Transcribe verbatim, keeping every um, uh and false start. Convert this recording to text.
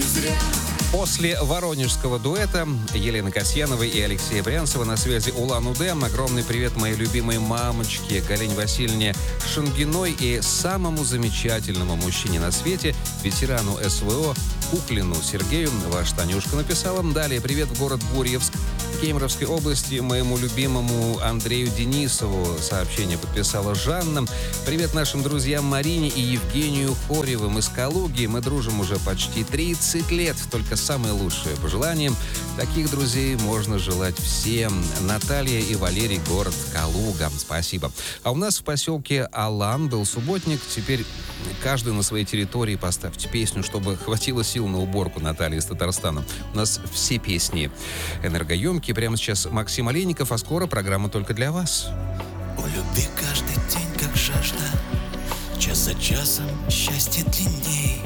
После воронежского дуэта Елены Касьяновой и Алексея Брянцева на связи Улан-Удэ. Огромный привет моей любимой мамочке Галине Васильевне Шангиной и самому замечательному мужчине на свете, ветерану СВО Куклину Сергею. Ваш Танюшка написала. Далее привет в город Гурьевск Кемеровской области моему любимому Андрею Денисову. Сообщение подписала Жанна. Привет нашим друзьям Марине и Евгению Хоревым из Калуги. Мы дружим уже почти тридцать лет. Только самые лучшие пожелания. Таких друзей можно желать всем. Наталья и Валерий, город Калуга. Спасибо. А у нас в поселке Алан был субботник. Теперь каждый на своей территории поставьте песню, чтобы хватило сил на уборку. Наталья из Татарстана. У нас все песни энергоемкие. Прямо сейчас Максим Олейников, а скоро программа только для вас. У любви каждый день как жажда, час за часом счастье длинней.